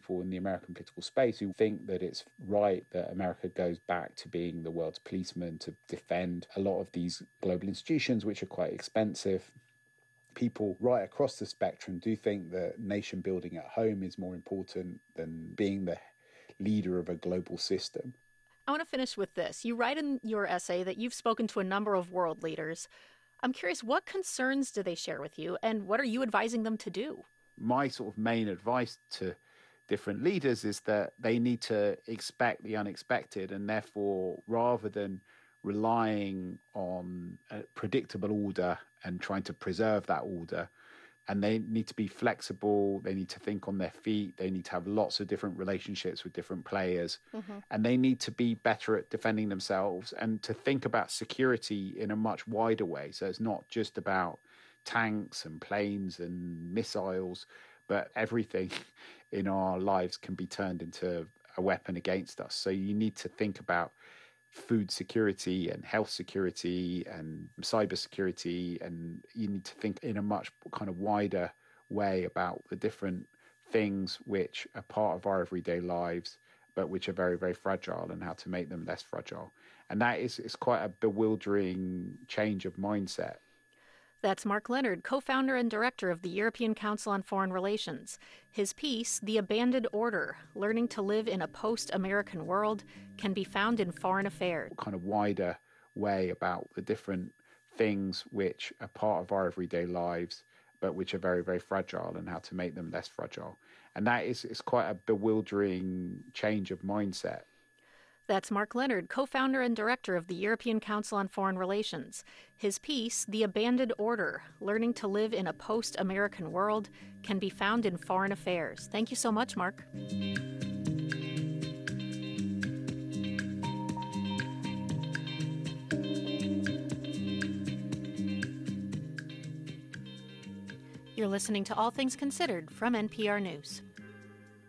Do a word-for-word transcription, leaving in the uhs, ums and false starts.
people in the American political space who think that it's right that America goes back to being the world's policeman to defend a lot of these global institutions, which are quite expensive. People right across the spectrum do think that nation building at home is more important than being the leader of a global system. I want to finish with this. You write in your essay that you've spoken to a number of world leaders. I'm curious, what concerns do they share with you, and what are you advising them to do? My sort of main advice to different leaders is that they need to expect the unexpected, and therefore, rather than relying on a predictable order and trying to preserve that order, and they need to be flexible, they need to think on their feet, they need to have lots of different relationships with different players, mm-hmm. and they need to be better at defending themselves and to think about security in a much wider way. So it's not just about tanks and planes and missiles, but everything in our lives can be turned into a weapon against us. So you need to think about food security and health security and cyber security, and you need to think in a much kind of wider way about the different things which are part of our everyday lives but which are very, very fragile, and how to make them less fragile. And that is, is quite a bewildering change of mindset. That's Mark Leonard, co-founder and director of the European Council on Foreign Relations. His piece, The Abandoned Order, Learning to Live in a Post-American World, can be found in Foreign Affairs. Kind of wider way about the different things which are part of our everyday lives, but which are very, very fragile, and how to make them less fragile. And that is, is quite a bewildering change of mindset. That's Mark Leonard, co-founder and director of the European Council on Foreign Relations. His piece, The Abandoned Order, Learning to Live in a Post-American World, can be found in Foreign Affairs. Thank you so much, Mark. You're listening to All Things Considered from N P R News.